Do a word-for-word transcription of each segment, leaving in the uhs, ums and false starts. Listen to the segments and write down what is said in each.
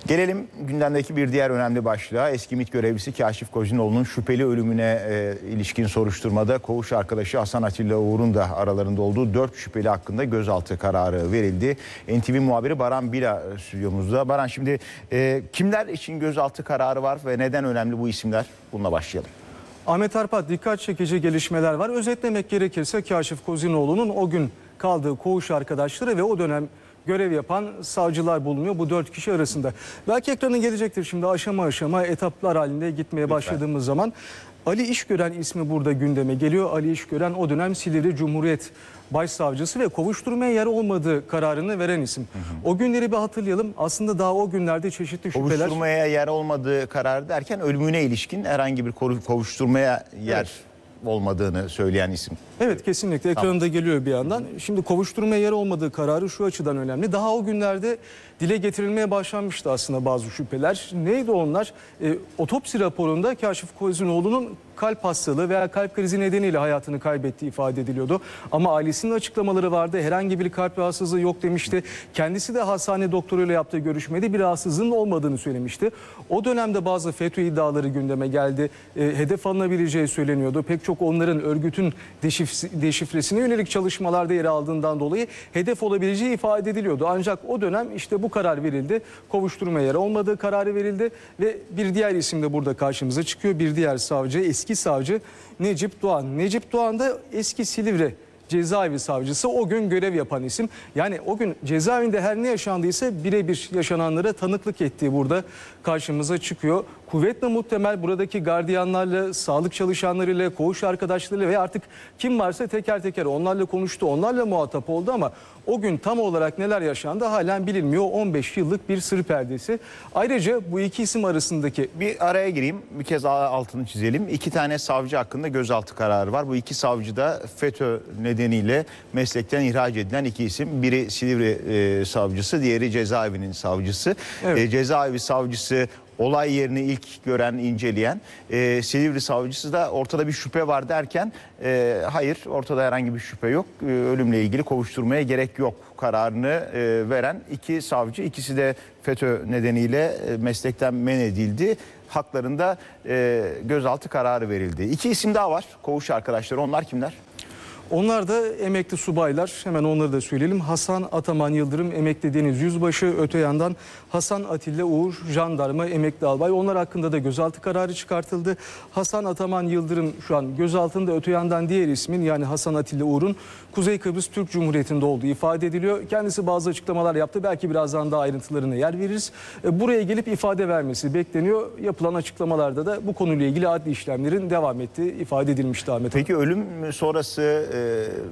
Gelelim gündemdeki bir diğer önemli başlığa. Eski MİT görevlisi Kaşif Kozinoğlu'nun şüpheli ölümüne e, ilişkin soruşturmada koğuş arkadaşı Hasan Atilla Uğur'un da aralarında olduğu dört şüpheli hakkında gözaltı kararı verildi. N T V muhabiri Baran Bila stüdyomuzda. Baran, şimdi e, kimler için gözaltı kararı var ve neden önemli bu isimler? Bununla başlayalım. Ahmet Arpat, dikkat çekici gelişmeler var. Özetlemek gerekirse Kaşif Kozinoğlu'nun o gün kaldığı koğuş arkadaşları ve o dönem görev yapan savcılar bulunuyor bu dört kişi arasında. Belki ekrana gelecektir şimdi aşama aşama etaplar halinde gitmeye Lütfen. başladığımız zaman. Ali İşgören ismi burada gündeme geliyor. Ali İşgören o dönem Silivri Cumhuriyet Başsavcısı ve kovuşturmaya yer olmadığı kararını veren isim. Hı hı. O günleri bir hatırlayalım. Aslında daha o günlerde çeşitli şüpheler... Kovuşturmaya yer olmadığı kararı derken ölümüne ilişkin herhangi bir kovuşturmaya yer... Evet. olmadığını söyleyen isim. Evet, kesinlikle ekranında tamam. geliyor bir yandan. Şimdi kovuşturmaya yer olmadığı kararı şu açıdan önemli. Daha o günlerde dile getirilmeye başlanmıştı aslında bazı şüpheler. Neydi onlar? E, otopsi raporunda Kaşif Kozinoğlu'nun kalp hastalığı veya kalp krizi nedeniyle hayatını kaybettiği ifade ediliyordu. Ama ailesinin açıklamaları vardı. Herhangi bir kalp rahatsızlığı yok demişti. Kendisi de hastane doktoruyla yaptığı görüşmede bir rahatsızlığın olmadığını söylemişti. O dönemde bazı FETÖ iddiaları gündeme geldi. E, hedef alınabileceği söyleniyordu. Pek çok onların örgütün deşif deşifresine yönelik çalışmalarda yer aldığından dolayı hedef olabileceği ifade ediliyordu. Ancak o dönem işte bu karar verildi. Kovuşturmaya yer olmadığı kararı verildi ve bir diğer isim de burada karşımıza çıkıyor. Bir diğer savcı, eski savcı Necip Doğan. Necip Doğan da eski Silivri cezaevi savcısı, o gün görev yapan isim. Yani o gün cezaevinde her ne yaşandıysa birebir yaşananlara tanıklık ettiği burada karşımıza çıkıyor. Kuvvetle muhtemel buradaki gardiyanlarla, sağlık çalışanlarıyla, koğuş arkadaşlarıyla ve artık kim varsa teker teker onlarla konuştu, onlarla muhatap oldu ama o gün tam olarak neler yaşandı halen bilinmiyor. on beş yıllık bir sır perdesi. Ayrıca bu iki isim arasındaki... Bir araya gireyim, bir kez altını çizelim. İki tane savcı hakkında gözaltı kararı var. Bu iki savcı da FETÖ nedeniyle meslekten ihraç edilen iki isim. Biri Silivri e, savcısı, diğeri cezaevinin savcısı. Evet. E, cezaevi savcısı olay yerini ilk gören, inceleyen, e, Silivri savcısı da ortada bir şüphe var derken e, hayır, ortada herhangi bir şüphe yok, e, ölümle ilgili kovuşturmaya gerek yok kararını e, veren iki savcı. İkisi de FETÖ nedeniyle e, meslekten men edildi. Haklarında e, gözaltı kararı verildi. İki isim daha var, koğuş arkadaşları. Onlar kimler? Onlar da emekli subaylar. Hemen onları da söyleyelim. Hasan Ataman Yıldırım emekli deniz yüzbaşı. Öte yandan Hasan Atilla Uğur jandarma emekli albay. Onlar hakkında da gözaltı kararı çıkartıldı. Hasan Ataman Yıldırım şu an gözaltında. Öte yandan diğer ismin yani Hasan Atilla Uğur'un Kuzey Kıbrıs Türk Cumhuriyeti'nde olduğu ifade ediliyor. Kendisi bazı açıklamalar yaptı. Belki birazdan daha ayrıntılarına yer veririz. Buraya gelip ifade vermesi bekleniyor. Yapılan açıklamalarda da bu konuyla ilgili adli işlemlerin devam ettiği ifade edilmişti Ahmet. Peki ölüm sonrası e,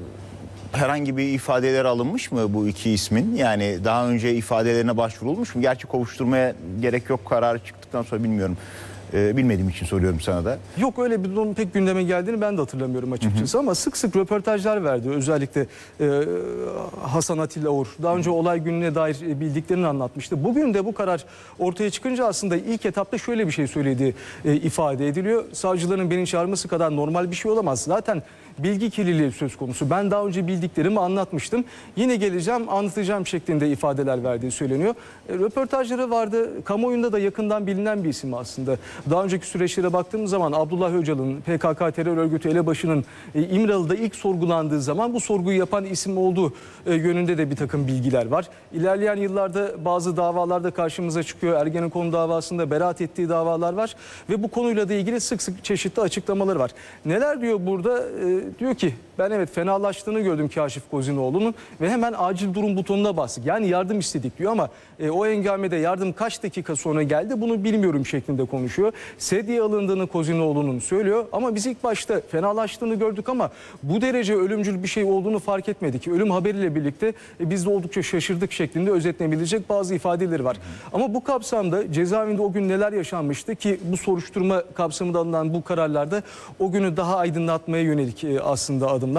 herhangi bir ifadeler alınmış mı bu iki ismin? Yani daha önce ifadelerine başvurulmuş mu? Gerçi kovuşturmaya gerek yok kararı çıktıktan sonra bilmiyorum. Ee, bilmediğim için soruyorum sana da. Yok, öyle bir durum pek gündeme geldiğini ben de hatırlamıyorum açıkçası. Hı hı. Ama sık sık röportajlar verdi. Özellikle e, Hasan Atilla Uğur. Daha önce olay gününe dair bildiklerini anlatmıştı. Bugün de bu karar ortaya çıkınca aslında ilk etapta şöyle bir şey söylediği e, ifade ediliyor. Savcıların beni çağırması kadar normal bir şey olamaz. Zaten bilgi kirliliği söz konusu. Ben daha önce bildiklerimi anlatmıştım. Yine geleceğim, anlatacağım şeklinde ifadeler verdiği söyleniyor. E, röportajları vardı. Kamuoyunda da yakından bilinen bir isim aslında. Daha önceki süreçlere baktığımız zaman Abdullah Öcalan'ın, P K K terör örgütü elebaşının e, İmralı'da ilk sorgulandığı zaman bu sorguyu yapan isim olduğu e, yönünde de bir takım bilgiler var. İlerleyen yıllarda bazı davalarda karşımıza çıkıyor. Ergenekon davasında beraat ettiği davalar var ve bu konuyla da ilgili sık sık çeşitli açıklamaları var. Neler diyor burada? E, diyor ki ben evet fenalaştığını gördüm Kaşif Kozinoğlu'nun ve hemen acil durum butonuna bastık. Yani yardım istedik diyor ama e, o engamede yardım kaç dakika sonra geldi bunu bilmiyorum şeklinde konuşuyor. Sedyeye alındığını Kozinoğlu'nun söylüyor ama biz ilk başta fenalaştığını gördük ama bu derece ölümcül bir şey olduğunu fark etmedik. Ölüm haberiyle birlikte e, biz de oldukça şaşırdık şeklinde özetlenebilecek bazı ifadeleri var. Ama bu kapsamda cezaevinde o gün neler yaşanmıştı ki bu soruşturma kapsamında alınan bu kararlarda o günü daha aydınlatmaya yönelik e, aslında adımlar.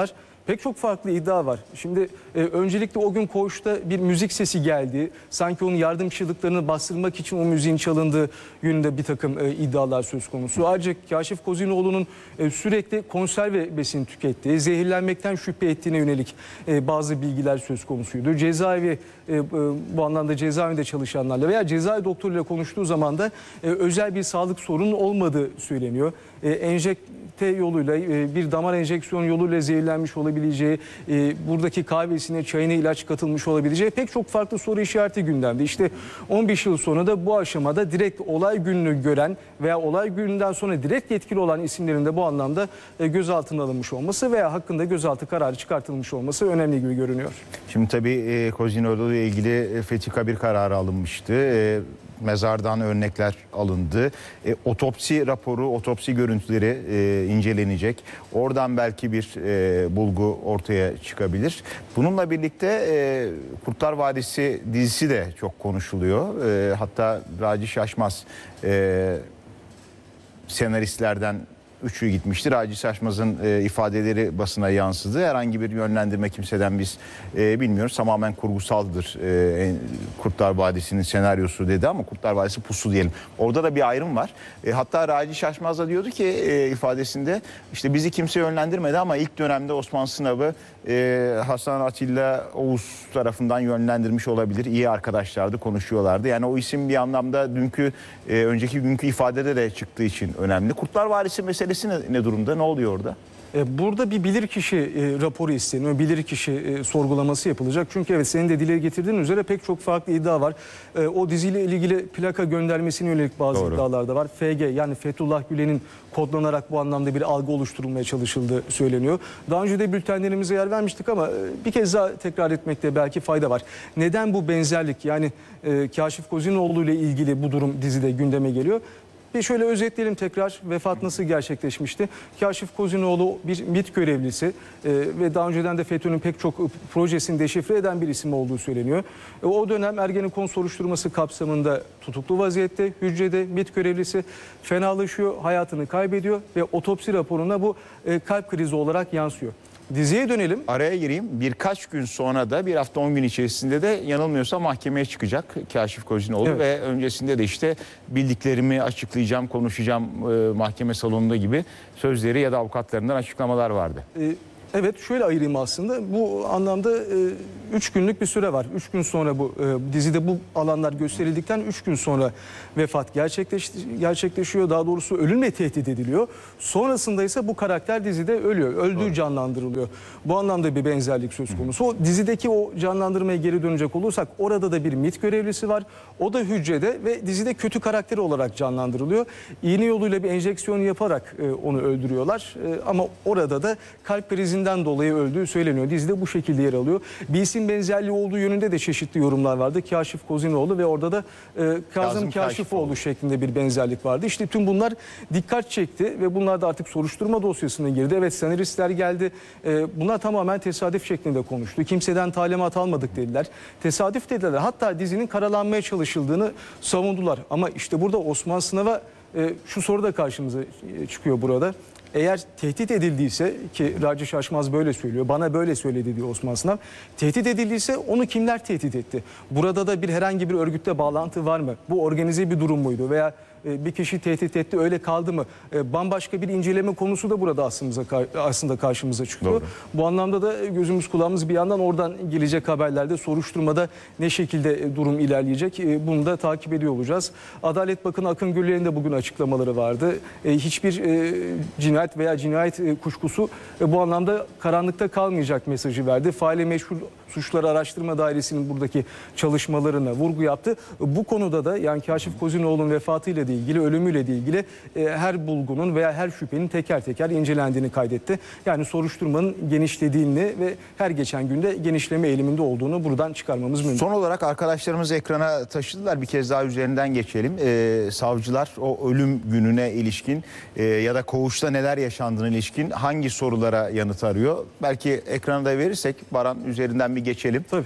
Pek çok farklı iddia var. Şimdi e, öncelikle o gün koğuşta bir müzik sesi geldi. Sanki onun yardımcılıklarını bastırmak için o müziğin çalındığı yönünde bir takım e, iddialar söz konusu. Ayrıca Kaşif Kozinoğlu'nun e, sürekli konserve besin tükettiği, zehirlenmekten şüphe ettiğine yönelik e, bazı bilgiler söz konusuydu. Cezaevi e, e, bu anlamda cezaevinde çalışanlarla veya cezaevi doktoruyla konuştuğu zaman da e, özel bir sağlık sorunun olmadığı söyleniyor. E, enjekte yoluyla e, bir damar enjeksiyon yoluyla zehirlenmiş olabileceği, e, buradaki kahvesine, çayına ilaç katılmış olabileceği pek çok farklı soru işareti gündemde. İşte on beş yıl sonra da bu aşamada direkt olay gününü gören veya olay gününden sonra direkt yetkili olan isimlerin de bu anlamda e, gözaltına alınmış olması veya hakkında gözaltı kararı çıkartılmış olması önemli gibi görünüyor. Şimdi tabii e, Kozinoğlu ile ilgili e, fethi kabir kararı alınmıştı. E, mezardan örnekler alındı. E, otopsi raporu, otopsi görüntüleri e, incelenecek. Oradan belki bir e, bulgu ortaya çıkabilir. Bununla birlikte e, Kurtlar Vadisi dizisi de çok konuşuluyor. E, hatta Raci Şaşmaz e, senaristlerden üçü gitmiştir. Raci Şaşmaz'ın e, ifadeleri basına yansıdı. Herhangi bir yönlendirme kimseden biz e, bilmiyoruz. Tamamen kurgusaldır e, Kurtlar Vadisi'nin senaryosu dedi ama Kurtlar Vadisi pusu diyelim. Orada da bir ayrım var. E, hatta Raci Şaşmaz da diyordu ki e, ifadesinde işte bizi kimse yönlendirmedi ama ilk dönemde Osman Sınav'ı e, Hasan Atilla Oğuz tarafından yönlendirmiş olabilir. İyi arkadaşlardı, konuşuyorlardı. Yani o isim bir anlamda dünkü e, önceki günkü ifadede de çıktığı için önemli. Kurtlar Vadisi meselesi ne, ne durumda? Ne oluyor orada? Burada bir bilirkişi e, raporu isteniyor. Bilirkişi e, sorgulaması yapılacak. Çünkü evet senin de dile getirdiğin üzere pek çok farklı iddia var. E, o diziyle ilgili plaka göndermesine yönelik bazı Doğru. iddialar da var. F G yani Fethullah Gülen'in kodlanarak bu anlamda bir algı oluşturulmaya çalışıldığı söyleniyor. Daha önce de bültenlerimize yer vermiştik ama e, bir kez daha tekrar etmekte belki fayda var. Neden bu benzerlik yani e, Kaşif Kozinoğlu ile ilgili bu durum dizide gündeme geliyor? Bir şöyle özetleyelim tekrar vefat nasıl gerçekleşmişti. Kaşif Kozinoğlu bir MİT görevlisi e, ve daha önceden de FETÖ'nün pek çok projesini deşifre eden bir isim olduğu söyleniyor. E, o dönem Ergenekon soruşturması kapsamında tutuklu vaziyette, hücrede MİT görevlisi fenalaşıyor, hayatını kaybediyor ve otopsi raporuna bu e, kalp krizi olarak yansıyor. Diziye dönelim. Araya gireyim. Birkaç gün sonra da bir hafta on gün içerisinde de yanılmıyorsam mahkemeye çıkacak Kaşif Kozinoğlu evet. Ve öncesinde de işte bildiklerimi açıklayacağım, konuşacağım e, mahkeme salonunda gibi sözleri ya da avukatlarından açıklamalar vardı. E, evet şöyle ayırayım aslında. Bu anlamda üç e, günlük bir süre var. üç gün sonra bu e, dizide bu alanlar gösterildikten üç gün sonra vefat gerçekleş, gerçekleşiyor. Daha doğrusu ölümle tehdit ediliyor. Sonrasında ise bu karakter dizide ölüyor. Öldüğü Doğru. canlandırılıyor. Bu anlamda bir benzerlik söz konusu. O dizideki o canlandırmaya geri dönecek olursak orada da bir MİT görevlisi var. O da hücrede ve dizide kötü karakteri olarak canlandırılıyor. İğne yoluyla bir enjeksiyon yaparak e, onu öldürüyorlar. E, ama orada da kalp krizinden dolayı öldüğü söyleniyor. Dizide bu şekilde yer alıyor. Bir isim benzerliği olduğu yönünde de çeşitli yorumlar vardı. Kaşif Kozinoğlu ve orada da e, Kazım, Kazım Kaşifoğlu şeklinde bir benzerlik vardı. İşte tüm bunlar dikkat çekti ve bunlar da artık soruşturma dosyasına girdi. Evet senaristler geldi. E, bunlar tamamen tesadüf şeklinde konuştu. Kimseden talimat almadık dediler. Tesadüf dediler. Hatta dizinin karalanmaya çalışıldığını savundular. Ama işte burada Osman Sınav'a e, şu soru da karşımıza çıkıyor burada. Eğer tehdit edildiyse ki Raci Şaşmaz böyle söylüyor, bana böyle söyledi diyor Osman Sınav. Tehdit edildiyse onu kimler tehdit etti? Burada da bir herhangi bir örgütle bağlantı var mı? Bu organize bir durum muydu veya bir kişi tehdit etti öyle kaldı mı? Bambaşka bir inceleme konusu da burada aslında, aslında karşımıza çıkıyor. Doğru. Bu anlamda da gözümüz kulağımız bir yandan oradan gelecek haberlerde soruşturmada ne şekilde durum ilerleyecek bunu da takip ediyor olacağız. Adalet Bakanı Akın Gürler'in de bugün açıklamaları vardı. Hiçbir cinayet veya cinayet kuşkusu bu anlamda karanlıkta kalmayacak mesajı verdi. Faili meşhur Suçları Araştırma Dairesi'nin buradaki çalışmalarına vurgu yaptı. Bu konuda da yani Kaşif Kozinoğlu'nun vefatıyla de ilgili, ölümüyle de ilgili e, her bulgunun veya her şüphenin teker teker incelendiğini kaydetti. Yani soruşturmanın genişlediğini ve her geçen günde genişleme eğiliminde olduğunu buradan çıkarmamız mümkün. Son olarak arkadaşlarımız ekrana taşıdılar. Bir kez daha üzerinden geçelim. Ee, savcılar o ölüm gününe ilişkin e, ya da koğuşta neler yaşandığına ilişkin hangi sorulara yanıt arıyor? Belki ekrana da verirsek Baran üzerinden bir geçelim. Tabii.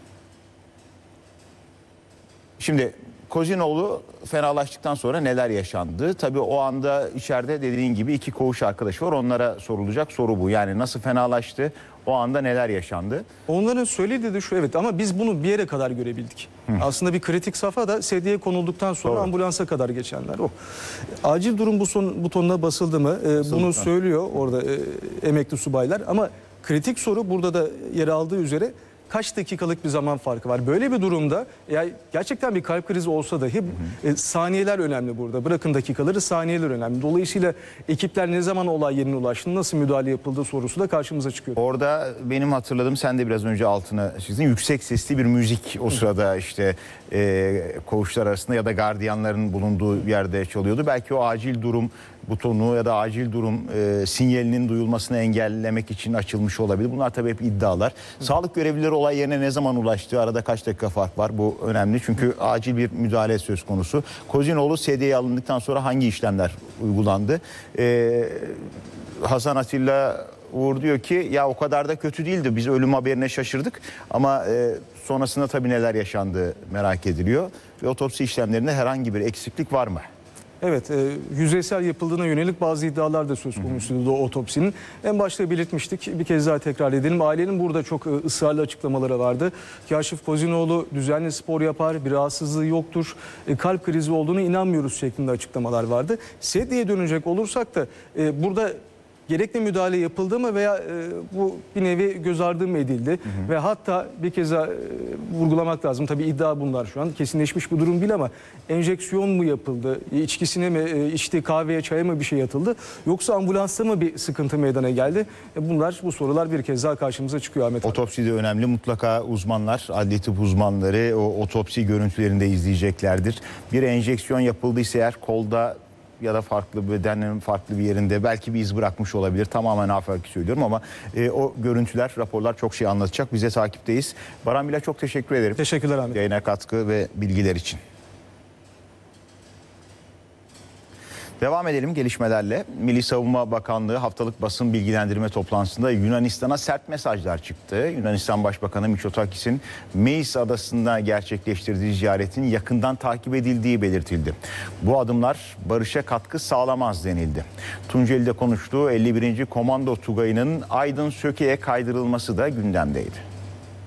Şimdi Kozinoğlu fenalaştıktan sonra neler yaşandı? Tabii o anda içeride dediğin gibi iki koğuş arkadaşı var. Onlara sorulacak soru bu. Yani nasıl fenalaştı? O anda neler yaşandı? Onların söylediği de şu, evet, ama biz bunu bir yere kadar görebildik. Hı. Aslında bir kritik safha da sedyeye konulduktan sonra Doğru. ambulansa kadar geçenler o. Acil durum buton, butonuna basıldı mı? E, bunu söylüyor orada e, emekli subaylar, ama kritik soru burada da yer aldığı üzere kaç dakikalık bir zaman farkı var. Böyle bir durumda yani gerçekten bir kalp krizi olsa dahi hı hı. E, saniyeler önemli burada. Bırakın dakikaları, saniyeler önemli. Dolayısıyla ekipler ne zaman olay yerine ulaştı, nasıl müdahale yapıldığı sorusu da karşımıza çıkıyor. Orada benim hatırladığım, sen de biraz önce altına çizdin, yüksek sesli bir müzik o sırada işte e, koğuşlar arasında ya da gardiyanların bulunduğu yerde çalıyordu. Belki o acil durum butonu ya da acil durum e, sinyalinin duyulmasını engellemek için açılmış olabilir. Bunlar tabii hep iddialar. Hı. Sağlık görevlileri olay yerine ne zaman ulaştı? Arada kaç dakika fark var? Bu önemli. Çünkü acil bir müdahale söz konusu. Kozinoğlu sedyeye alındıktan sonra hangi işlemler uygulandı? E, Hasan Atilla Uğur diyor ki ya o kadar da kötü değildi. Biz ölüm haberine şaşırdık ama e, sonrasında tabii neler yaşandığı merak ediliyor. Ve otopsi işlemlerinde herhangi bir eksiklik var mı? Evet, e, yüzeysel yapıldığına yönelik bazı iddialar da söz konusuydu o otopsinin. En başta belirtmiştik, bir kez daha tekrar edelim. Ailenin burada çok e, ısrarlı açıklamaları vardı. Kaşif Kozinoğlu düzenli spor yapar, bir rahatsızlığı yoktur, e, kalp krizi olduğunu inanmıyoruz şeklinde açıklamalar vardı. Sedyeye dönecek olursak da e, burada gerekli müdahale yapıldı mı veya e, bu bir nevi göz ardı mı edildi? Hı hı. Ve hatta bir kez daha e, vurgulamak lazım. Tabii iddia bunlar şu an. Kesinleşmiş bir durum değil ama enjeksiyon mu yapıldı? İçkisine mi, e, içtiği kahveye, çaya mı bir şey atıldı? Yoksa ambulansta mı bir sıkıntı meydana geldi? E, bunlar, bu sorular bir kez daha karşımıza çıkıyor Ahmet abi. Otopsi de önemli. Mutlaka uzmanlar, adli tıp uzmanları o otopsi görüntülerini de izleyeceklerdir. Bir enjeksiyon yapıldıysa eğer kolda ya da farklı bedenin farklı bir yerinde belki bir iz bırakmış olabilir. Tamamen afaki söylüyorum ama e, o görüntüler, raporlar çok şey anlatacak. Bize takipteyiz. Baran Bilal, çok teşekkür ederim. Teşekkürler Ahmet. Yayına katkı ve bilgiler için. Devam edelim gelişmelerle. Milli Savunma Bakanlığı haftalık basın bilgilendirme toplantısında Yunanistan'a sert mesajlar çıktı. Yunanistan Başbakanı Mitsotakis'in Meis adasında gerçekleştirdiği ziyaretin yakından takip edildiği belirtildi. Bu adımlar barışa katkı sağlamaz denildi. Tunceli'de konuştuğu elli birinci Komando Tugayı'nın Aydın Söke'ye kaydırılması da gündemdeydi.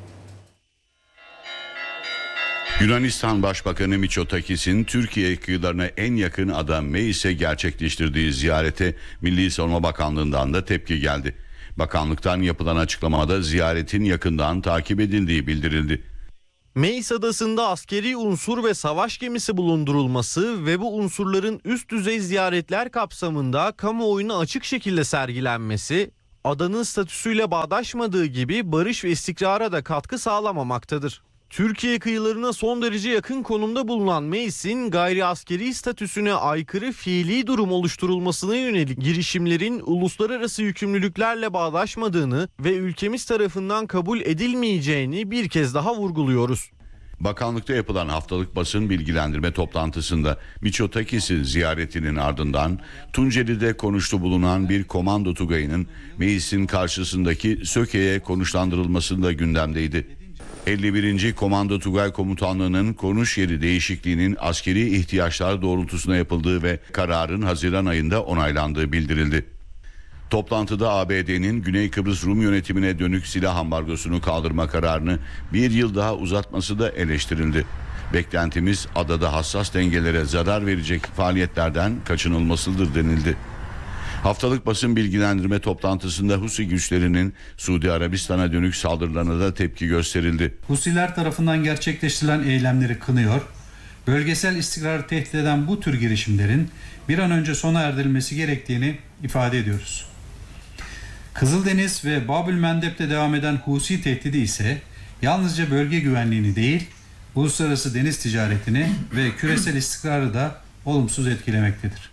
Yunanistan Başbakanı Mitsotakis'in Türkiye kıyılarına en yakın ada Meis'e gerçekleştirdiği ziyarete Milli Savunma Bakanlığı'ndan da tepki geldi. Bakanlıktan yapılan açıklamada ziyaretin yakından takip edildiği bildirildi. Meis adasında askeri unsur ve savaş gemisi bulundurulması ve bu unsurların üst düzey ziyaretler kapsamında kamuoyuna açık şekilde sergilenmesi, adanın statüsüyle bağdaşmadığı gibi barış ve istikrara da katkı sağlamamaktadır. Türkiye kıyılarına son derece yakın konumda bulunan Meis'in gayri askeri statüsüne aykırı fiili durum oluşturulmasına yönelik girişimlerin uluslararası yükümlülüklerle bağdaşmadığını ve ülkemiz tarafından kabul edilmeyeceğini bir kez daha vurguluyoruz. Bakanlıkta yapılan haftalık basın bilgilendirme toplantısında Mitsotakis'in ziyaretinin ardından Tunceli'de konuştu bulunan bir komando tugayının Meis'in karşısındaki Söke'ye konuşlandırılması da gündemdeydi. elli birinci Komando Tugay Komutanlığı'nın konuş yeri değişikliğinin askeri ihtiyaçlar doğrultusunda yapıldığı ve kararın Haziran ayında onaylandığı bildirildi. Toplantıda A B D'nin Güney Kıbrıs Rum yönetimine dönük silah ambargosunu kaldırma kararını bir yıl daha uzatması da eleştirildi. Beklentimiz adada hassas dengelere zarar verecek faaliyetlerden kaçınılmasıdır denildi. Haftalık basın bilgilendirme toplantısında Husi güçlerinin Suudi Arabistan'a dönük saldırılarına da tepki gösterildi. Husiler tarafından gerçekleştirilen eylemleri kınıyor. Bölgesel istikrarı tehdit eden bu tür girişimlerin bir an önce sona erdirilmesi gerektiğini ifade ediyoruz. Kızıldeniz ve Babül Mendeb'de devam eden Husi tehdidi ise yalnızca bölge güvenliğini değil, uluslararası deniz ticaretini ve küresel istikrarı da olumsuz etkilemektedir.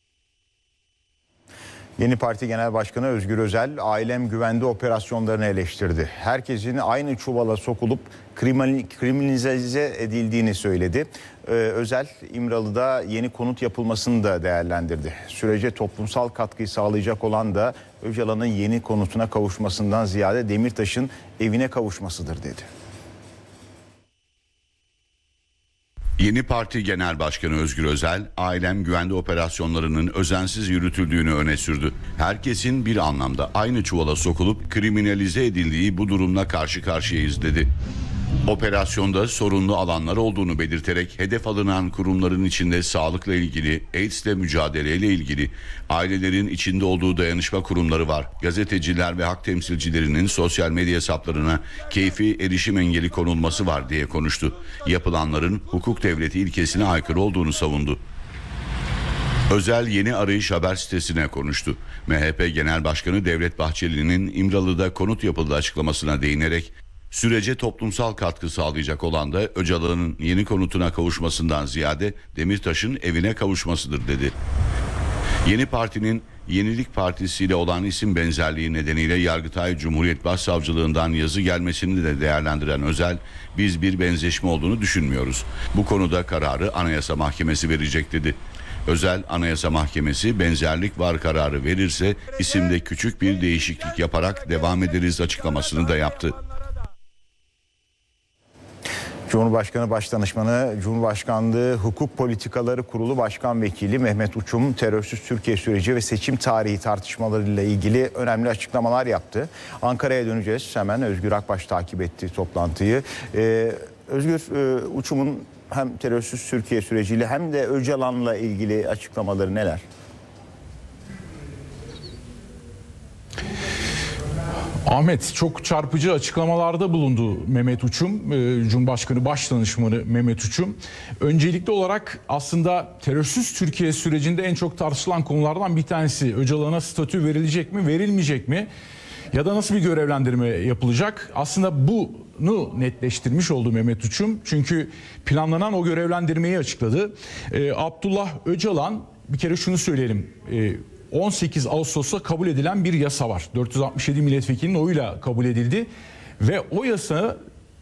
Yeni Parti Genel Başkanı Özgür Özel ailem güvende operasyonlarını eleştirdi. Herkesin aynı çuvala sokulup kriminalize edildiğini söyledi. Ee, Özel İmralı'da yeni konut yapılmasını da değerlendirdi. Sürece toplumsal katkıyı sağlayacak olan da Öcalan'ın yeni konutuna kavuşmasından ziyade Demirtaş'ın evine kavuşmasıdır dedi. Yeni Parti Genel Başkanı Özgür Özel, ailem güvende operasyonlarının özensiz yürütüldüğünü öne sürdü. Herkesin bir anlamda aynı çuvala sokulup kriminalize edildiği bu durumla karşı karşıyayız dedi. Operasyonda sorunlu alanlar olduğunu belirterek hedef alınan kurumların içinde sağlıkla ilgili, AIDS'le mücadeleyle ilgili, ailelerin içinde olduğu dayanışma kurumları var. Gazeteciler ve hak temsilcilerinin sosyal medya hesaplarına keyfi erişim engeli konulması var diye konuştu. Yapılanların hukuk devleti ilkesine aykırı olduğunu savundu. Özel Yeni Arayış haber sitesine konuştu. M H P Genel Başkanı Devlet Bahçeli'nin İmralı'da konut yapıldı açıklamasına değinerek, sürece toplumsal katkı sağlayacak olan da Öcalan'ın yeni konutuna kavuşmasından ziyade Demirtaş'ın evine kavuşmasıdır dedi. Yeni Parti'nin Yenilik Partisi ile olan isim benzerliği nedeniyle Yargıtay Cumhuriyet Başsavcılığından yazı gelmesini de değerlendiren Özel, biz bir benzeşme olduğunu düşünmüyoruz. Bu konuda kararı Anayasa Mahkemesi verecek dedi. Özel, Anayasa Mahkemesi benzerlik var kararı verirse isimde küçük bir değişiklik yaparak devam ederiz açıklamasını da yaptı. Cumhurbaşkanı Başdanışmanı, Cumhurbaşkanlığı Hukuk Politikaları Kurulu Başkan Vekili Mehmet Uçum, terörsüz Türkiye süreci ve seçim tarihi tartışmalarıyla ilgili önemli açıklamalar yaptı. Ankara'ya döneceğiz. Hemen Özgür Akbaş takip etti toplantıyı. Ee, Özgür, e, Uçum'un hem terörsüz Türkiye süreciyle hem de Öcalan'la ilgili açıklamaları neler? Ahmet, çok çarpıcı açıklamalarda bulundu Mehmet Uçum, Cumhurbaşkanı Başdanışmanı Mehmet Uçum. Öncelikli olarak aslında terörsüz Türkiye sürecinde en çok tartışılan konulardan bir tanesi. Öcalan'a statü verilecek mi, verilmeyecek mi? Ya da nasıl bir görevlendirme yapılacak? Aslında bunu netleştirmiş oldu Mehmet Uçum. Çünkü planlanan o görevlendirmeyi açıkladı. Ee, Abdullah Öcalan, bir kere şunu söyleyelim. Ee, on sekiz Ağustos'ta kabul edilen bir yasa var. dört yüz altmış yedi milletvekilinin oyuyla kabul edildi. Ve o yasa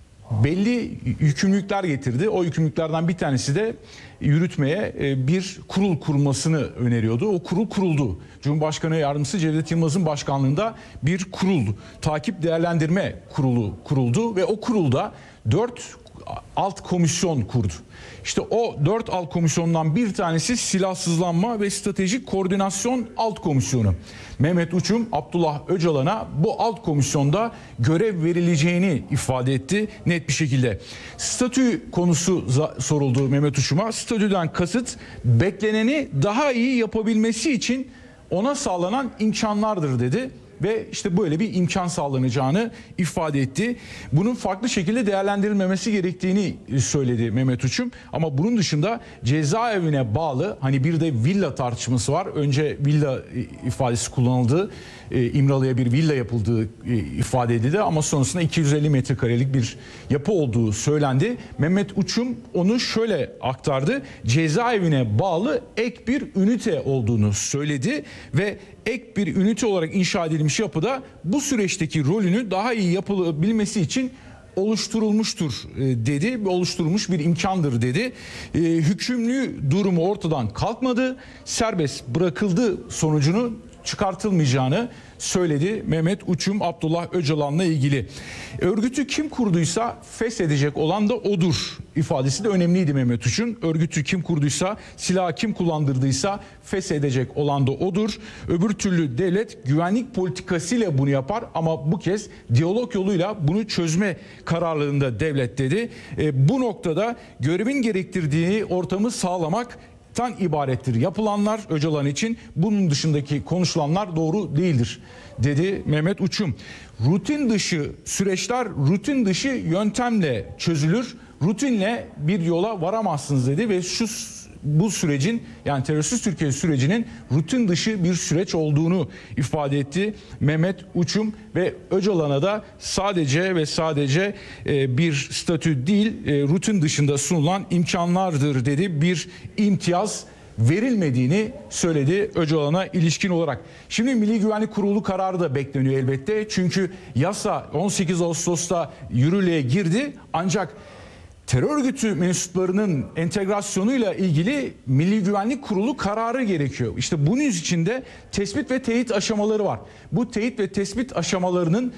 belli yükümlülükler getirdi. O yükümlülüklerden bir tanesi de yürütmeye bir kurul kurulmasını öneriyordu. O kurul kuruldu. Cumhurbaşkanı Yardımcısı Cevdet Yılmaz'ın başkanlığında bir kurul, takip değerlendirme kurulu kuruldu. Ve o kurulda dört alt komisyon kurdu. İşte o dört alt komisyondan bir tanesi silahsızlanma ve stratejik koordinasyon alt komisyonu. Mehmet Uçum, Abdullah Öcalan'a bu alt komisyonda görev verileceğini ifade etti net bir şekilde. Statü konusu soruldu Mehmet Uçum'a. Statüden kasıt bekleneni daha iyi yapabilmesi için ona sağlanan imkanlardır dedi. Ve işte böyle bir imkan sağlanacağını ifade etti. Bunun farklı şekilde değerlendirilmemesi gerektiğini söyledi Mehmet Uçum. Ama bunun dışında cezaevine bağlı, hani bir de villa tartışması var. Önce villa ifadesi kullanıldı. İmralı'ya bir villa yapıldığı ifade edildi ama sonrasında iki yüz elli metrekarelik bir yapı olduğu söylendi. Mehmet Uçum onu şöyle aktardı. Cezaevine bağlı ek bir ünite olduğunu söyledi ve ek bir ünite olarak inşa edilmiş yapıda bu süreçteki rolünü daha iyi yapılabilmesi için oluşturulmuştur dedi. Oluşturulmuş bir imkandır dedi. E, hükümlü durumu ortadan kalkmadı. Serbest bırakıldı sonucunu çıkartılmayacağını söyledi Mehmet Uçum Abdullah Öcalan'la ilgili. Örgütü kim kurduysa feshedecek olan da odur ifadesi de önemliydi Mehmet Uçum. Örgütü kim kurduysa, silahı kim kullandırdıysa feshedecek olan da odur. Öbür türlü devlet güvenlik politikasıyla bunu yapar ama bu kez diyalog yoluyla bunu çözme kararlılığında devlet dedi. E, bu noktada görevin gerektirdiği ortamı sağlamak tan ibarettir yapılanlar Öcalan için, bunun dışındaki konuşulanlar doğru değildir dedi Mehmet Uçum. Rutin dışı süreçler rutin dışı yöntemle çözülür. Rutinle bir yola varamazsınız dedi ve şu bu sürecin, yani terörsüz Türkiye sürecinin rutin dışı bir süreç olduğunu ifade etti Mehmet Uçum ve Öcalan'a da sadece ve sadece bir statü değil, rutin dışında sunulan imkanlardır dedi. Bir imtiyaz verilmediğini söyledi Öcalan'a ilişkin olarak. Şimdi Milli Güvenlik Kurulu kararı da bekleniyor elbette. Çünkü yasa on sekiz Ağustos'ta yürürlüğe girdi ancak terör örgütü mensuplarının entegrasyonuyla ilgili Milli Güvenlik Kurulu kararı gerekiyor. İşte bunun içinde tespit ve teyit aşamaları var. Bu teyit ve tespit aşamalarının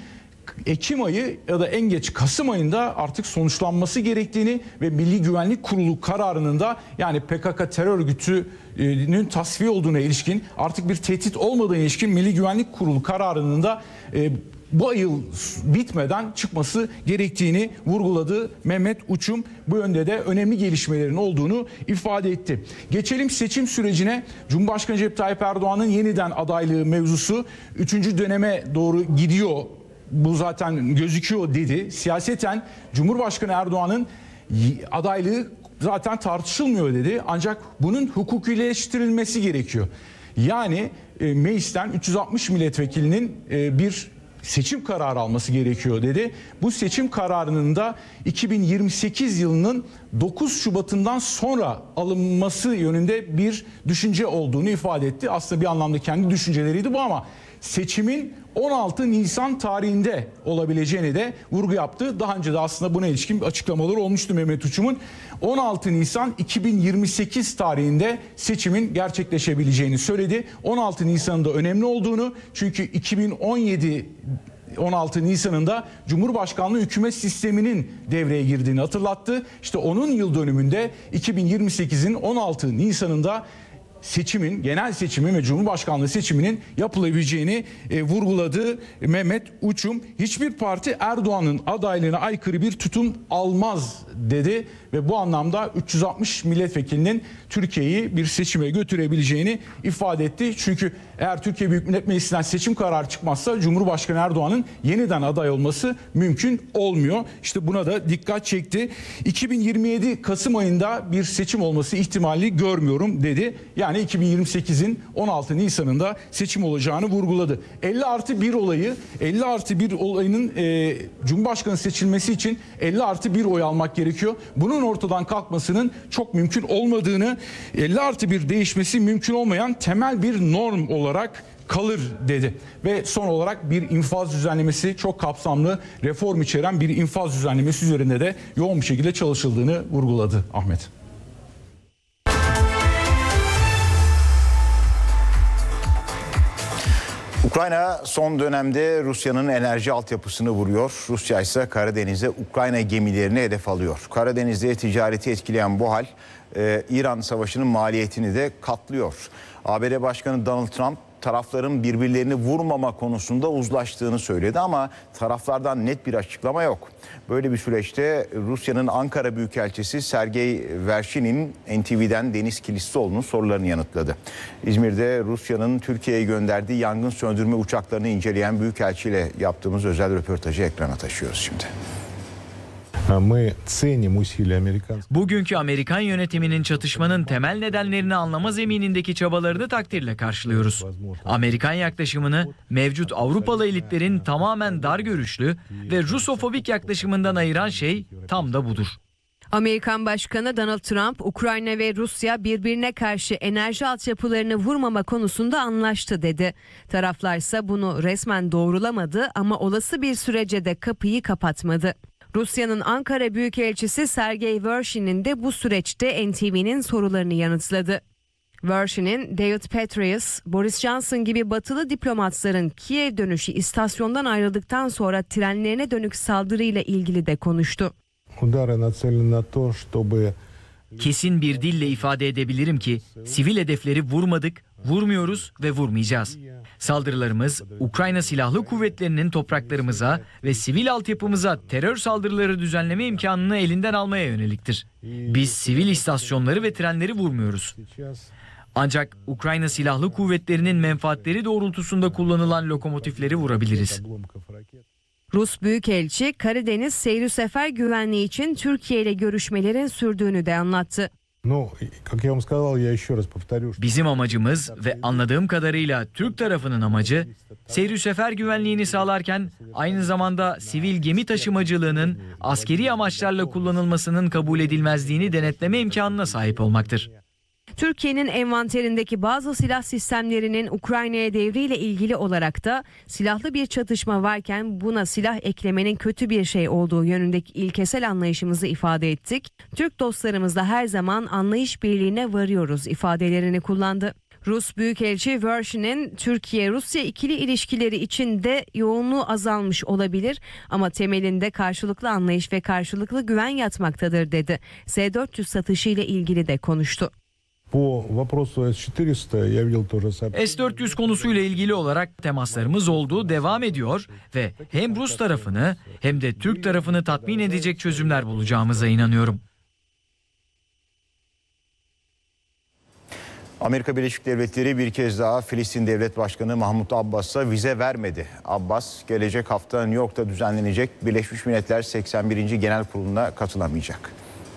Ekim ayı ya da en geç Kasım ayında artık sonuçlanması gerektiğini ve Milli Güvenlik Kurulu kararının da yani P K K terör örgütünün tasfiye olduğuna ilişkin artık bir tehdit olmadığına ilişkin Milli Güvenlik Kurulu kararının da e, bu yıl bitmeden çıkması gerektiğini vurguladı Mehmet Uçum. Bu yönde de önemli gelişmelerin olduğunu ifade etti. Geçelim seçim sürecine. Cumhurbaşkanı Recep Tayyip Erdoğan'ın yeniden adaylığı mevzusu üçüncü döneme doğru gidiyor. Bu zaten gözüküyor dedi. Siyaseten Cumhurbaşkanı Erdoğan'ın adaylığı zaten tartışılmıyor dedi. Ancak bunun hukukileştirilmesi gerekiyor. Yani e, meclisten üç yüz altmış milletvekilinin e, bir seçim kararı alması gerekiyor dedi. Bu seçim kararının da iki bin yirmi sekiz yılının dokuz Şubat'ından sonra alınması yönünde bir düşünce olduğunu ifade etti. Aslında bir anlamda kendi düşünceleriydi bu ama seçimin on altı Nisan tarihinde olabileceğini de vurgu yaptı. Daha önce de aslında buna ilişkin açıklamalar olmuştu Mehmet Uçum'un. on altı Nisan iki bin yirmi sekiz tarihinde seçimin gerçekleşebileceğini söyledi. on altı Nisan'ın da önemli olduğunu, çünkü iki bin on yedi on altı Nisan'ında Cumhurbaşkanlığı hükümet sisteminin devreye girdiğini hatırlattı. İşte onun yıl dönümünde iki bin yirmi sekizin on altı Nisan'ında seçimin, genel seçimin ve Cumhurbaşkanlığı seçiminin yapılabileceğini e, vurguladı Mehmet Uçum. Hiçbir parti Erdoğan'ın adaylığına aykırı bir tutum almaz dedi ve bu anlamda üç yüz altmış milletvekilinin Türkiye'yi bir seçime götürebileceğini ifade etti. Çünkü eğer Türkiye Büyük Millet Meclisi'nden seçim kararı çıkmazsa Cumhurbaşkanı Erdoğan'ın yeniden aday olması mümkün olmuyor. İşte buna da dikkat çekti. iki bin yirmi yedi Kasım ayında bir seçim olması ihtimali görmüyorum dedi. Yani iki bin yirmi sekizin on altı Nisan'ında seçim olacağını vurguladı. elli artı bir olayı, elli artı bir olayının e, Cumhurbaşkanı seçilmesi için elli artı bir oy almak gerekiyor. Bunun ortadan kalkmasının çok mümkün olmadığını, elli artı bir değişmesi mümkün olmayan temel bir norm olarak kalır dedi. Ve son olarak bir infaz düzenlemesi, çok kapsamlı reform içeren bir infaz düzenlemesi üzerinde de yoğun bir şekilde çalışıldığını vurguladı Ahmet. Ukrayna son dönemde Rusya'nın enerji altyapısını vuruyor. Rusya ise Karadeniz'de Ukrayna gemilerini hedef alıyor. Karadeniz'de ticareti etkileyen bu hal e, İran Savaşı'nın maliyetini de katlıyor. A B D Başkanı Donald Trump tarafların birbirlerini vurmama konusunda uzlaştığını söyledi ama taraflardan net bir açıklama yok. Böyle bir süreçte Rusya'nın Ankara Büyükelçisi Sergey Vershin'in N T V'den Deniz Kilislioğlu'nun sorularını yanıtladı. İzmir'de Rusya'nın Türkiye'ye gönderdiği yangın söndürme uçaklarını inceleyen Büyükelçiyle yaptığımız özel röportajı ekrana taşıyoruz şimdi. Bugünkü Amerikan yönetiminin çatışmanın temel nedenlerini anlama zeminindeki çabalarını takdirle karşılıyoruz. Amerikan yaklaşımını mevcut Avrupalı elitlerin tamamen dar görüşlü ve Rusofobik yaklaşımından ayıran şey tam da budur. Amerikan Başkanı Donald Trump, Ukrayna ve Rusya birbirine karşı enerji altyapılarını vurmama konusunda anlaştı dedi. Taraflarsa bunu resmen doğrulamadı ama olası bir sürece de kapıyı kapatmadı. Rusya'nın Ankara Büyükelçisi Sergey Vershin'in de bu süreçte N T V'nin sorularını yanıtladı. Vershin'in David Petraeus, Boris Johnson gibi batılı diplomatların Kiev dönüşü istasyondan ayrıldıktan sonra trenlerine dönük saldırıyla ilgili de konuştu. Kesin bir dille ifade edebilirim ki sivil hedefleri vurmadık, vurmuyoruz ve vurmayacağız. Saldırılarımız Ukrayna Silahlı Kuvvetleri'nin topraklarımıza ve sivil altyapımıza terör saldırıları düzenleme imkanını elinden almaya yöneliktir. Biz sivil istasyonları ve trenleri vurmuyoruz. Ancak Ukrayna Silahlı Kuvvetleri'nin menfaatleri doğrultusunda kullanılan lokomotifleri vurabiliriz. Rus Büyükelçi Karadeniz seyir sefer güvenliği için Türkiye ile görüşmelerin sürdüğünü de anlattı. Bizim amacımız ve anladığım kadarıyla Türk tarafının amacı seyir sefer güvenliğini sağlarken aynı zamanda sivil gemi taşımacılığının askeri amaçlarla kullanılmasının kabul edilmezliğini denetleme imkanına sahip olmaktır. Türkiye'nin envanterindeki bazı silah sistemlerinin Ukrayna'ya devriyle ilgili olarak da silahlı bir çatışma varken buna silah eklemenin kötü bir şey olduğu yönündeki ilkesel anlayışımızı ifade ettik. Türk dostlarımızla her zaman anlayış birliğine varıyoruz ifadelerini kullandı. Rus Büyükelçi Vershin'in Türkiye-Rusya ikili ilişkileri içinde yoğunluğu azalmış olabilir ama temelinde karşılıklı anlayış ve karşılıklı güven yatmaktadır dedi. S dört yüz satışı ile ilgili de konuştu. S dört yüz konusuyla ilgili olarak temaslarımız olduğu devam ediyor ve hem Rus tarafını hem de Türk tarafını tatmin edecek çözümler bulacağımıza inanıyorum. Amerika Birleşik Devletleri bir kez daha Filistin Devlet Başkanı Mahmut Abbas'a vize vermedi. Abbas gelecek hafta New York'ta düzenlenecek Birleşmiş Milletler seksen birinci Genel Kurulu'na katılamayacak.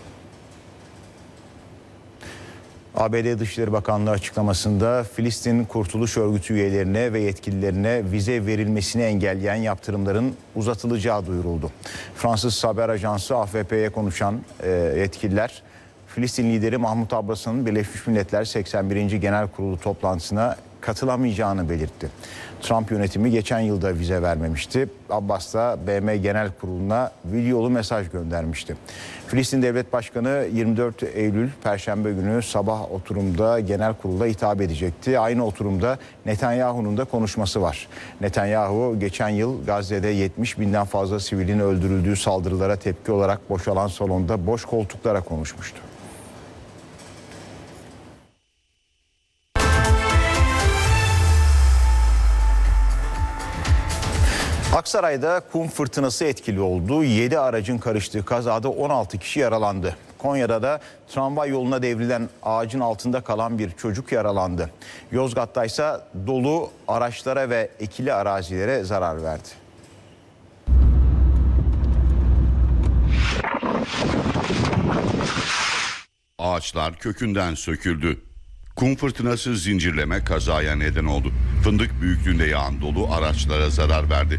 A B D Dışişleri Bakanlığı açıklamasında Filistin Kurtuluş Örgütü üyelerine ve yetkililerine vize verilmesini engelleyen yaptırımların uzatılacağı duyuruldu. Fransız haber ajansı A F P'ye konuşan e, yetkililer Filistin lideri Mahmut Abbas'ın Birleşmiş Milletler seksen birinci Genel Kurulu toplantısına katılamayacağını belirtti. Trump yönetimi geçen yılda vize vermemişti. Abbas da B M Genel Kurulu'na videolu mesaj göndermişti. Filistin Devlet Başkanı yirmi dört Eylül Perşembe günü sabah oturumda Genel Kurul'a hitap edecekti. Aynı oturumda Netanyahu'nun da konuşması var. Netanyahu geçen yıl Gazze'de yetmiş binden fazla sivilin öldürüldüğü saldırılara tepki olarak boşalan salonda boş koltuklara konuşmuştu. Aksaray'da kum fırtınası etkili oldu. yedi aracın karıştığı kazada on altı kişi yaralandı. Konya'da da tramvay yoluna devrilen ağacın altında kalan bir çocuk yaralandı. Yozgat'ta ise dolu araçlara ve ekili arazilere zarar verdi. Ağaçlar kökünden söküldü. Kum fırtınası zincirleme kazaya neden oldu. Fındık büyüklüğünde yağan dolu araçlara zarar verdi.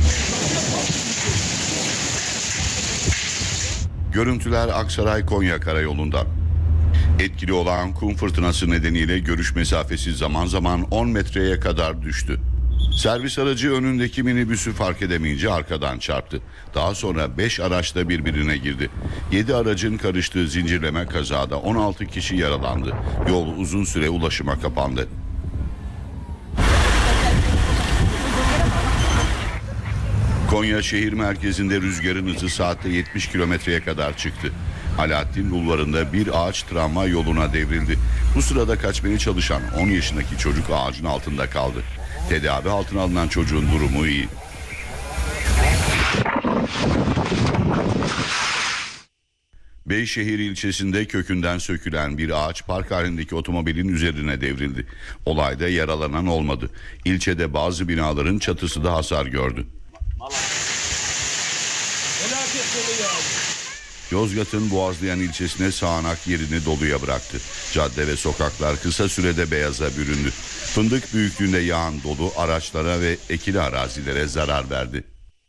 Görüntüler Aksaray-Konya karayolundan. Etkili olan kum fırtınası nedeniyle görüş mesafesi zaman zaman on metreye kadar düştü. Servis aracı önündeki minibüsü fark edemeyince arkadan çarptı. Daha sonra beş araç da birbirine girdi. yedi aracın karıştığı zincirleme kazada on altı kişi yaralandı. Yol uzun süre ulaşıma kapandı. Konya şehir merkezinde rüzgarın hızı saatte yetmiş kilometreye kadar çıktı. Alaaddin Bulvarı'nda bir ağaç tramvay yoluna devrildi. Bu sırada kaçmaya çalışan on yaşındaki çocuk ağacın altında kaldı. Tedavi altına alınan çocuğun durumu iyi. Beyşehir ilçesinde kökünden sökülen bir ağaç park halindeki otomobilin üzerine devrildi. Olayda yaralanan olmadı. İlçede bazı binaların çatısı da hasar gördü. Yozgat'ın Boğazlayan ilçesine sağanak yerini doluya bıraktı. Cadde ve sokaklar kısa sürede beyaza büründü. Fındık büyüklüğünde yağan dolu araçlara ve ekili arazilere zarar verdi.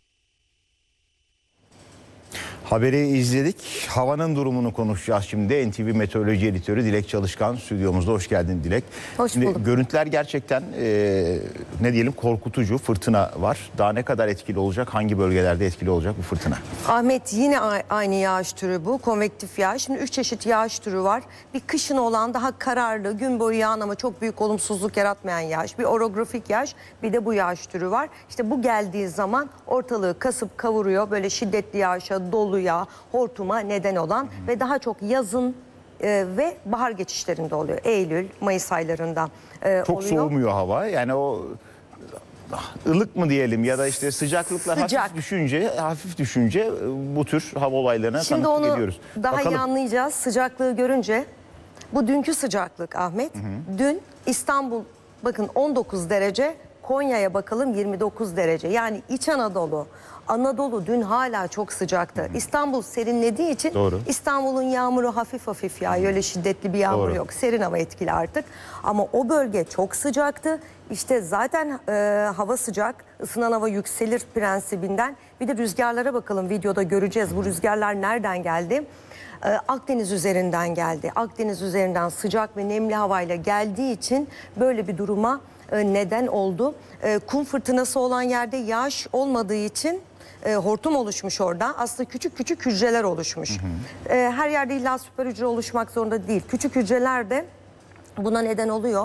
Haberi izledik. Havanın durumunu konuşacağız şimdi. N T V Meteoroloji Editörü Dilek Çalışkan stüdyomuzda. Hoş geldin Dilek. Hoş şimdi bulduk. Görüntüler gerçekten e, ne diyelim korkutucu. Fırtına var. Daha ne kadar etkili olacak? Hangi bölgelerde etkili olacak bu fırtına? Ahmet, yine aynı yağış türü bu. Konvektif yağış. Şimdi üç çeşit yağış türü var. Bir kışın olan daha kararlı, gün boyu yağan ama çok büyük olumsuzluk yaratmayan yağış. Bir orografik yağış, bir de bu yağış türü var. İşte bu geldiği zaman ortalığı kasıp kavuruyor. Böyle şiddetli yağışa, doluya, hortuma neden olan ve daha çok yazın e, ve bahar geçişlerinde oluyor. Eylül, Mayıs aylarında e, Çok oluyor. soğumuyor hava. Yani o ılık mı diyelim ya da işte sıcaklıklar Sıcak. hafif düşünce, hafif düşünce bu tür hava olaylarına Şimdi tanıklık onu ediyoruz. daha Bakalım. iyi anlayacağız sıcaklığı görünce. Bu dünkü sıcaklık Ahmet. Hı hı. Dün İstanbul bakın on dokuz derece, Konya'ya bakalım yirmi dokuz derece. Yani İç Anadolu, Anadolu dün hala çok sıcaktı. Hı hı. İstanbul serinlediği için Doğru. İstanbul'un yağmuru hafif hafif yağıyor. Öyle şiddetli bir yağmur Doğru. yok. Serin hava etkili artık. Ama o bölge çok sıcaktı. İşte zaten e, hava sıcak, ısınan hava yükselir prensibinden. Bir de rüzgarlara bakalım, videoda göreceğiz. Bu rüzgarlar nereden geldi? Ee, Akdeniz üzerinden geldi. Akdeniz üzerinden sıcak ve nemli havayla geldiği için böyle bir duruma e, neden oldu. E, kum fırtınası olan yerde yağış olmadığı için e, hortum oluşmuş orada. Aslında küçük küçük hücreler oluşmuş. Hı hı. E, her yerde illa süper hücre oluşmak zorunda değil. Küçük hücreler de buna neden oluyor.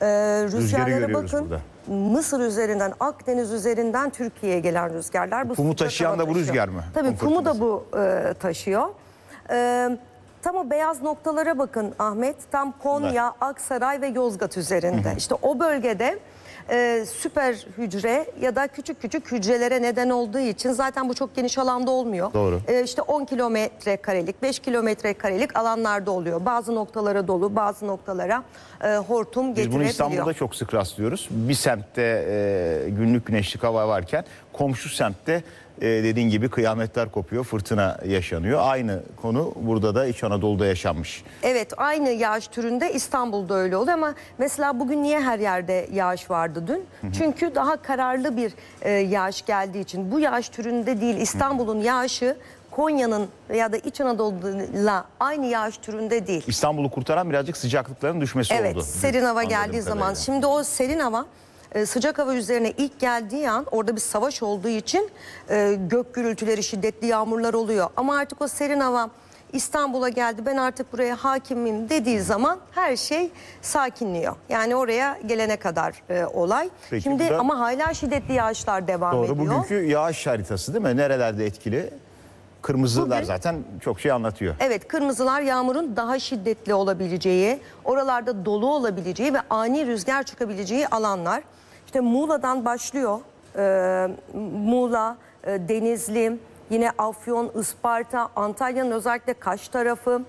Ee, rüzgarlara görüyoruz bakın. burada. Mısır üzerinden, Akdeniz üzerinden Türkiye'ye gelen rüzgarlar. Bu Kumu sıcak taşıyan hava da bu taşıyor. rüzgar mı? Tabii Kum kumu da fırtınası. bu e, taşıyor. Ee, tam o beyaz noktalara bakın Ahmet. Tam Konya, Aksaray ve Yozgat üzerinde. İşte o bölgede e, süper hücre ya da küçük küçük hücrelere neden olduğu için zaten bu çok geniş alanda olmuyor. Doğru. E, işte on kilometre karelik, beş kilometre karelik alanlarda oluyor. Bazı noktalara dolu, bazı noktalara e, hortum Biz getirebiliyor. bunu İstanbul'da çok sık rastlıyoruz. Bir semtte e, günlük güneşlik hava varken komşu semtte e, dediğin gibi kıyametler kopuyor, fırtına yaşanıyor. Aynı konu burada da İç Anadolu'da yaşanmış. Evet, aynı yağış türünde İstanbul'da öyle oluyor ama mesela bugün niye her yerde yağış vardı dün? Çünkü daha kararlı bir e, yağış geldiği için bu yağış türünde değil, İstanbul'un yağışı Konya'nın ya da İç Anadolu'yla aynı yağış türünde değil. İstanbul'u kurtaran birazcık sıcaklıkların düşmesi Evet, oldu. serin hava Anladığım geldiği zaman. kadarıyla. Şimdi o serin hava e, sıcak hava üzerine ilk geldiği an orada bir savaş olduğu için e, gök gürültüleri, şiddetli yağmurlar oluyor. Ama artık o serin hava İstanbul'a geldi, ben artık buraya hakimim dediği zaman her şey sakinliyor. Yani oraya gelene kadar e, olay. Peki, Şimdi bu da- ama hala şiddetli yağışlar devam Doğru, ediyor. bugünkü yağış haritası değil mi? Nerelerde etkili? Kırmızılar Bugün- zaten çok şey anlatıyor. Evet, kırmızılar yağmurun daha şiddetli olabileceği, oralarda dolu olabileceği ve ani rüzgar çıkabileceği alanlar. İşte Muğla'dan başlıyor. Ee, Muğla, e, Denizli, yine Afyon, Isparta, Antalya'nın özellikle Kaş tarafı,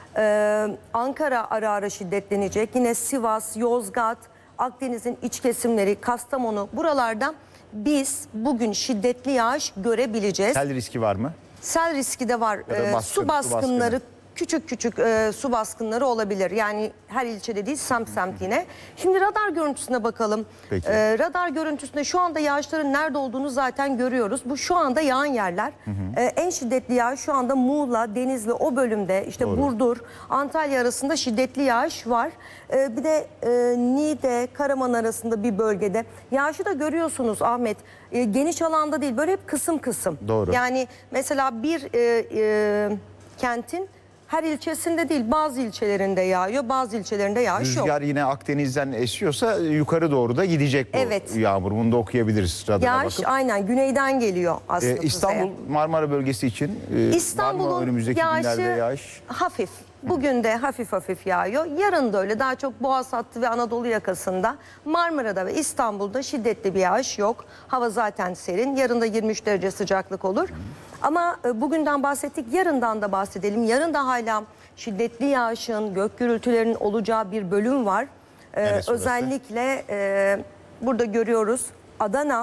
Ee, Ankara ara ara şiddetlenecek. Yine Sivas, Yozgat, Akdeniz'in iç kesimleri, Kastamonu, buralarda biz bugün şiddetli yağış görebileceğiz. Sel riski var mı? Sel riski de var. Ya da Ee, baskın, su su baskınları, baskını. küçük küçük e, su baskınları olabilir. Yani her ilçede değil, semt semt yine. Şimdi radar görüntüsüne bakalım. Peki. Ee, radar görüntüsünde şu anda yağışların nerede olduğunu zaten görüyoruz. Bu şu anda yağan yerler. Ee, en şiddetli yağış şu anda Muğla, Denizli o bölümde, işte Doğru. Burdur, Antalya arasında şiddetli yağış var. Ee, bir de e, Niğde, Karaman arasında bir bölgede. Yağışı da görüyorsunuz Ahmet. Ee, geniş alanda değil, böyle hep kısım kısım. Doğru. Yani mesela bir e, e, kentin her ilçesinde değil, bazı ilçelerinde yağıyor, bazı ilçelerinde yağış yok. Rüzgar yine Akdeniz'den esiyorsa yukarı doğru da gidecek bu Evet. yağmur. Bunu da okuyabiliriz radara Yağış bakıp. aynen güneyden geliyor aslında. Ee, İstanbul, kuzeye. Marmara bölgesi için e, var mı İstanbul'un önümüzdeki günlerde yağışı yağış? hafif. Bugün de hafif hafif yağıyor. Yarın da öyle, daha çok Boğaz hattı ve Anadolu yakasında. Marmara'da ve İstanbul'da şiddetli bir yağış yok. Hava zaten serin. Yarın da yirmi üç derece sıcaklık olur. Ama e, bugünden bahsettik. Yarından da bahsedelim. Yarın da hala şiddetli yağışın, gök gürültülerinin olacağı bir bölüm var. Ee, Neresi orası? özellikle e, burada görüyoruz Adana,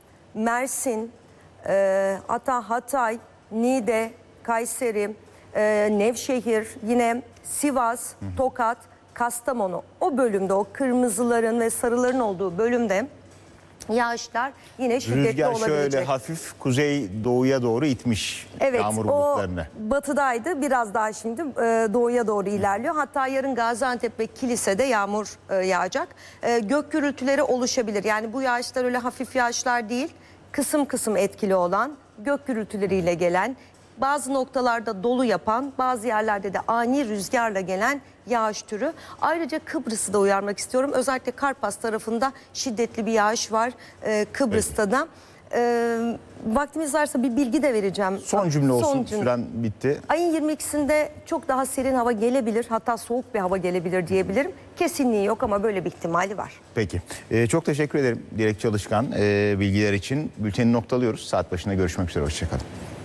Mersin, e, hatta Hatay, Niğde, Kayseri, e, Nevşehir, yine Sivas, Tokat, Kastamonu. O bölümde, o kırmızıların ve sarıların olduğu bölümde yağışlar yine şiddetli Rüzgar olabilecek. şöyle hafif kuzey doğuya doğru itmiş Evet, yağmur o bulutlarını. batıdaydı. Biraz daha şimdi e, doğuya doğru ilerliyor. Hatta yarın Gaziantep ve Kilise'de yağmur e, yağacak. E, gök gürültüleri oluşabilir. Yani bu yağışlar öyle hafif yağışlar değil. Kısım kısım etkili olan, gök gürültüleriyle gelen, bazı noktalarda dolu yapan, bazı yerlerde de ani rüzgarla gelen yağış türü. Ayrıca Kıbrıs'ı da uyarmak istiyorum. Özellikle Karpas tarafında şiddetli bir yağış var e, Kıbrıs'ta da. E, vaktimiz varsa bir bilgi de vereceğim. Son cümle olsun, Son cümle. süren bitti. Ayın yirmi ikisinde çok daha serin hava gelebilir. Hatta soğuk bir hava gelebilir diyebilirim. Kesinliği yok ama böyle bir ihtimali var. Peki. Ee, çok teşekkür ederim Dilek Çalışkan e, bilgiler için. Bülteni noktalıyoruz. Saat başında görüşmek üzere. Hoşçakalın.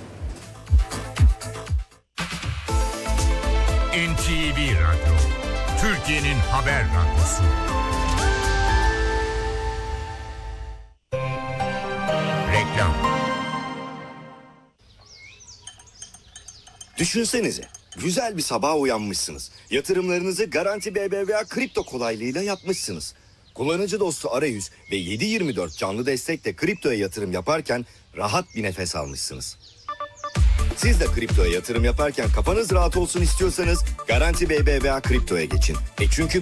N T V Radyo, Türkiye'nin haber radyosu. Reklam. Düşünsenize, güzel bir sabaha uyanmışsınız. Yatırımlarınızı Garanti B B V A kripto kolaylığıyla yapmışsınız. Kullanıcı dostu arayüz ve yedi yirmi dört canlı destekle kriptoya yatırım yaparken rahat bir nefes almışsınız. Siz de kriptoya yatırım yaparken kafanız rahat olsun istiyorsanız Garanti B B V A kriptoya geçin. E çünkü